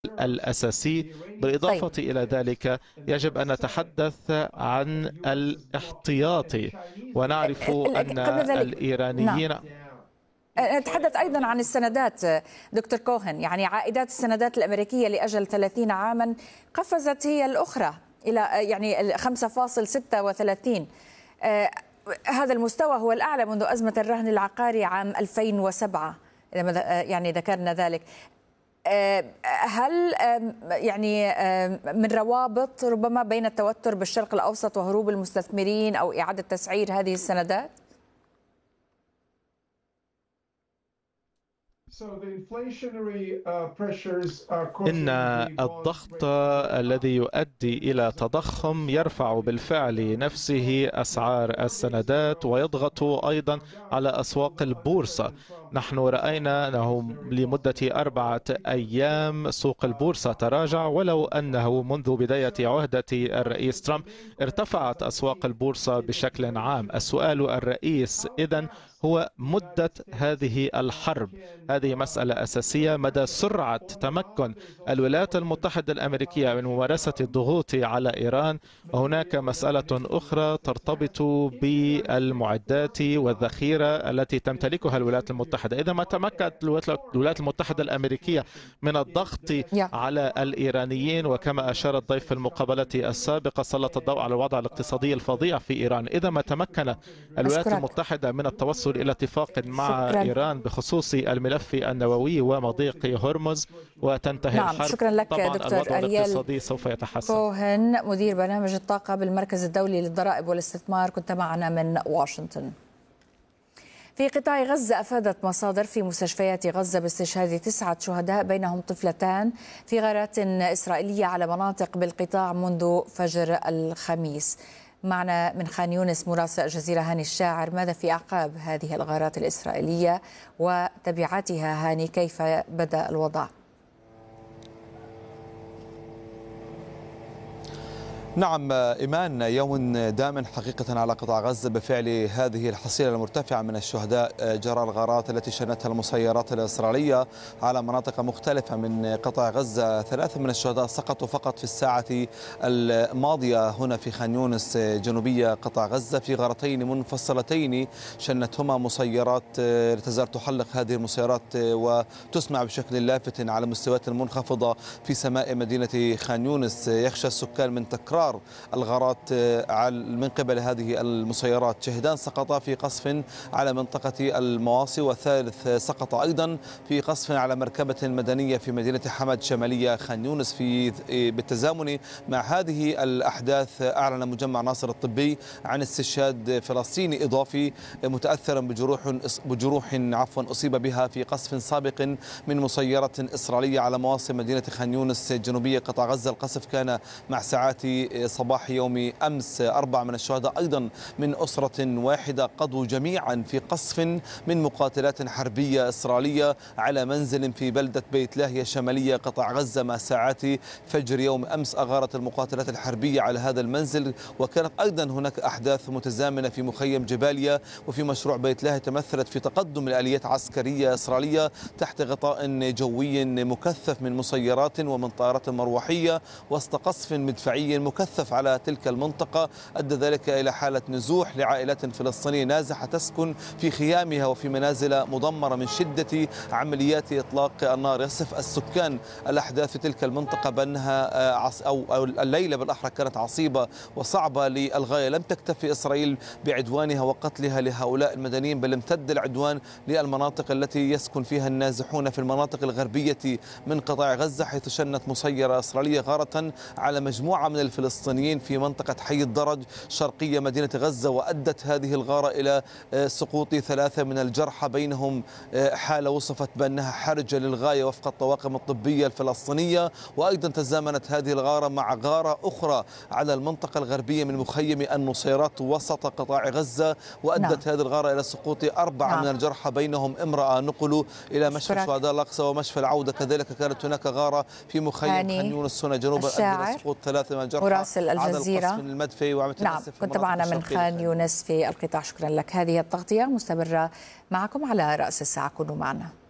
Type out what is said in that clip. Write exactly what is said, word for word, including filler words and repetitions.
الأساسي. طيب. بالإضافة إلى ذلك يجب أن نتحدث عن الاحتياطي، ونعرف ال- أن ال- قبل ذلك، نعم، الإيرانيين. نتحدث أيضا عن السندات دكتور كوهن. يعني عائدات السندات الأمريكية لأجل ثلاثين عاما قفزت هي الأخرى إلى يعني خمسة فاصلة ستة وثلاثين. آه، هذا المستوى هو الأعلى منذ أزمة الرهن العقاري عام ألفين وسبعة، يعني ذكرنا ذلك. هل يعني من روابط ربما بين التوتر بالشرق الأوسط وهروب المستثمرين أو إعادة تسعير هذه السندات؟ إن الضغط الذي يؤدي إلى تضخم يرفع بالفعل نفسه أسعار السندات ويضغط أيضا على أسواق البورصة. نحن رأينا أنه لمدة أربعة أيام سوق البورصة تراجع، ولو أنه منذ بداية عهدة الرئيس ترامب ارتفعت أسواق البورصة بشكل عام. السؤال الرئيس إذن هو مدة هذه الحرب. هذه مسألة أساسية، مدى سرعة تمكن الولايات المتحدة الأمريكية من ممارسة الضغوط على إيران. وهناك مسألة أخرى ترتبط بالمعدات والذخيرة التي تمتلكها الولايات المتحدة. إذا ما تمكنت الولايات المتحدة الأمريكية من الضغط على الإيرانيين، وكما أشار الضيف في المقابلة السابقة سلط الضوء على الوضع الاقتصادي الفظيع في إيران، إذا ما تمكن الولايات المتحدة من التوصل إلى اتفاق مع شكرا. إيران بخصوص الملف النووي ومضيق هرمز وتنتهي نعم. الحرب، شكرا لك طبعا دكتور الوضع أريال الاقتصادي سوف يتحسن. كوهن، مدير برنامج الطاقة بالمركز الدولي للضرائب والاستثمار، كنت معنا من واشنطن. في قطاع غزة أفادت مصادر في مستشفيات غزة باستشهاد تسعة شهداء بينهم طفلتان في غارات إسرائيلية على مناطق بالقطاع منذ فجر الخميس. معنا من خان يونس مراسل الجزيرة هاني الشاعر. ماذا في أعقاب هذه الغارات الإسرائيلية وتبعاتها؟ هاني، كيف بدأ الوضع؟ نعم إيمان، يوم دام حقيقة على قطاع غزة بفعل هذه الحصيلة المرتفعة من الشهداء جراء الغارات التي شنتها المسيرات الإسرائيلية على مناطق مختلفة من قطاع غزة. ثلاثة من الشهداء سقطوا فقط في الساعة الماضية هنا في خان يونس جنوبية قطاع غزة في غارتين منفصلتين شنتهما مسيرات. لا تزال تحلق هذه المسيرات وتسمع بشكل لافت على مستويات منخفضة في سماء مدينة خان يونس. يخشى السكان من تكرار الغارات من قبل هذه المسيرات. شهدان سقطا في قصف على منطقة المواصي، والثالث سقط أيضا في قصف على مركبة مدنية في مدينة حمد شمالية خان يونس. في بالتزامن مع هذه الأحداث أعلن مجمع ناصر الطبي عن استشهاد فلسطيني إضافي متأثرا بجروح بجروح عفوا أصيب بها في قصف سابق من مسيرة إسرائيلية على مواصي مدينة خان يونس جنوبية قطاع غزة. القصف كان مع ساعات صباح يوم أمس. أربعة من الشهداء أيضا من أسرة واحدة قضوا جميعا في قصف من مقاتلات حربية إسرائيلية على منزل في بلدة بيت لاهيا شمالية قطاع غزة. مع ساعات فجر يوم أمس أغارت المقاتلات الحربية على هذا المنزل. وكانت أيضا هناك أحداث متزامنة في مخيم جباليا وفي مشروع بيت لاهيا تمثلت في تقدم الآليات عسكرية إسرائيلية تحت غطاء جوي مكثف من مسيرات ومن طائرات مروحية وسط قصف مدفعي مكثف على تلك المنطقة. أدى ذلك إلى حالة نزوح لعائلات فلسطينية نازحة تسكن في خيامها وفي منازل مدمرة من شدة عمليات إطلاق النار. يصف السكان الأحداث في تلك المنطقة بأنها أو الليلة بالأحرى كانت عصيبة وصعبة للغاية. لم تكتفي إسرائيل بعدوانها وقتلها لهؤلاء المدنيين، بل امتد العدوان للمناطق التي يسكن فيها النازحون في المناطق الغربية من قطاع غزة، حيث شنت مسيرة إسرائيلية غارة على مجموعة من الفلسطينيين في منطقة حي الدرج شرقية مدينة غزة. وأدت هذه الغارة إلى سقوط ثلاثة من الجرحى، بينهم حالة وصفت بأنها حرجة للغاية وفق الطواقم الطبية الفلسطينية. وأيضا تزامنت هذه الغارة مع غارة أخرى على المنطقة الغربية من مخيم النصيرات وسط قطاع غزة، وأدت نعم. هذه الغارة إلى سقوط أربعة نعم. من الجرحى، بينهم امرأة نقلوا إلى مشفى الشهداء الأقصى ومشفى العودة. كذلك كانت هناك غارة في مخيم خان يونس هنا جنوبا أدت إلى سقوط ثلاثة من الجرحى مراسل الجزيرة. المدفعي نعم، كنت معنا من خان يونس في القطاع. شكرا لك. هذه التغطية مستمرة معكم على رأس الساعة، كونوا معنا.